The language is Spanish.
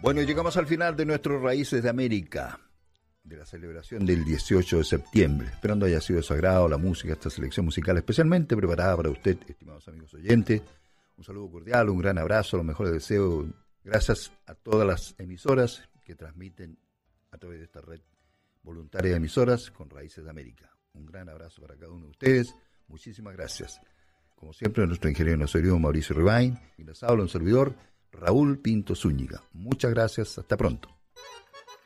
Bueno, llegamos al final de nuestros Raíces de América, de la celebración del 18 de septiembre. Esperando haya sido de su agrado la música, esta selección musical especialmente preparada para usted, estimados amigos oyentes. Un saludo cordial, un gran abrazo, los mejores deseos. Gracias a todas las emisoras que transmiten a través de esta red voluntaria de emisoras con Raíces de América. Un gran abrazo para cada uno de ustedes. Muchísimas gracias. Como siempre, nuestro ingeniero en sonido Mauricio Rivain y les habla un servidor, Raúl Pinto Zúñiga. Muchas gracias. Hasta pronto.